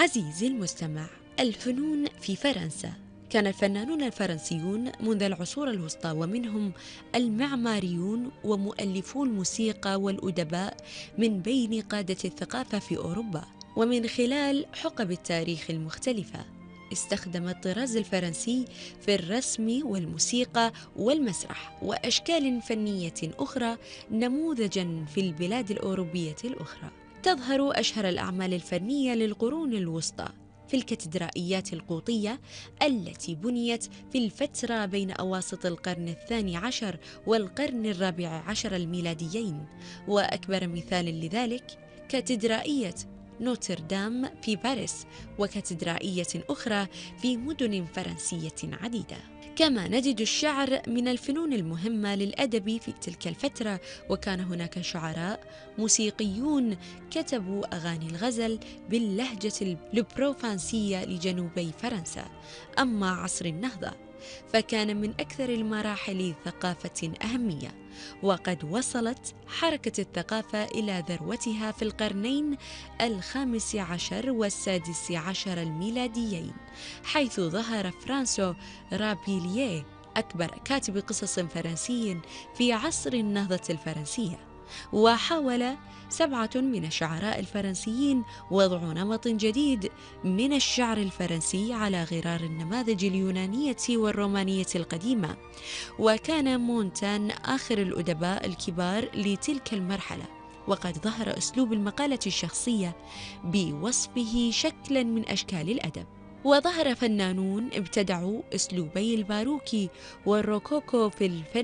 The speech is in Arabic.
عزيزي المستمع، الفنون في فرنسا. كان الفنانون الفرنسيون منذ العصور الوسطى، ومنهم المعماريون ومؤلفو الموسيقى والأدباء من بين قادة الثقافة في أوروبا. ومن خلال حقب التاريخ المختلفة استخدم الطراز الفرنسي في الرسم والموسيقى والمسرح وأشكال فنية أخرى نموذجاً في البلاد الأوروبية الأخرى. تظهر أشهر الأعمال الفنية للقرون الوسطى في الكاتدرائيات القوطية التي بنيت في الفترة بين أواسط القرن الثاني عشر والقرن الرابع عشر الميلاديين، وأكبر مثال لذلك كاتدرائية نوتردام في باريس، وكاتدرائية أخرى في مدن فرنسية عديدة. كما نجد الشعر من الفنون المهمة للأدب في تلك الفترة، وكان هناك شعراء موسيقيون كتبوا أغاني الغزل باللهجة البروفانسية لجنوبي فرنسا. أما عصر النهضة فكان من أكثر المراحل ثقافة أهمية، وقد وصلت حركة الثقافة إلى ذروتها في القرنين الخامس عشر والسادس عشر الميلاديين، حيث ظهر فرانسو رابيليه أكبر كاتب قصص فرنسي في عصر النهضة الفرنسية. وحاول 7 من الشعراء الفرنسيين وضع نمط جديد من الشعر الفرنسي على غرار النماذج اليونانية والرومانية القديمة، وكان مونتان آخر الأدباء الكبار لتلك المرحلة. وقد ظهر أسلوب المقالة الشخصية بوصفه شكلاً من أشكال الأدب. وظهر فنانون ابتدعوا أسلوبي الباروكي والروكوكو في الفن